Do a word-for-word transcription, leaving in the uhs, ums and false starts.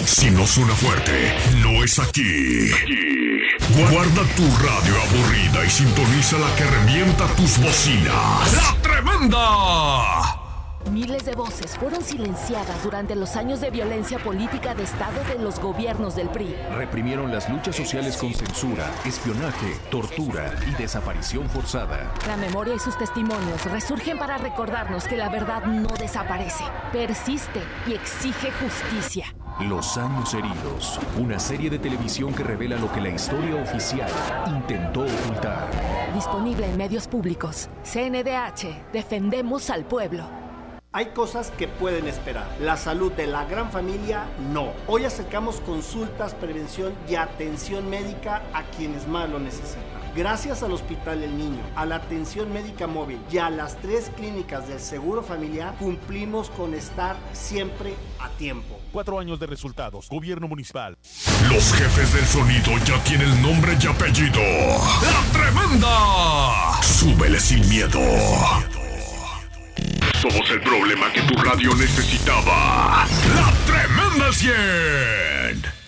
Si no suena fuerte, no es aquí. Guarda tu radio aburrida y sintoniza la que revienta tus bocinas. ¡La Tremenda! Miles de voces fueron silenciadas durante los años de violencia política de Estado de los gobiernos del P R I. Reprimieron las luchas sociales con censura, espionaje, tortura y desaparición forzada. La memoria y sus testimonios resurgen para recordarnos que la verdad no desaparece, persiste y exige justicia. Los años heridos, una serie de televisión que revela lo que la historia oficial intentó ocultar. Disponible en medios públicos. C N D H, defendemos al pueblo. Hay cosas que pueden esperar. La salud de la gran familia, no. Hoy acercamos consultas, prevención y atención médica a quienes más lo necesitan. Gracias al Hospital El Niño, a la atención médica móvil y a las tres clínicas del Seguro Familiar, cumplimos con estar siempre a tiempo. Cuatro años de resultados. Gobierno municipal. Los jefes del sonido ya tienen nombre y apellido. ¡La Tremenda! Súbele sin miedo. Somos el problema que tu radio necesitaba. ¡La Tremenda cien!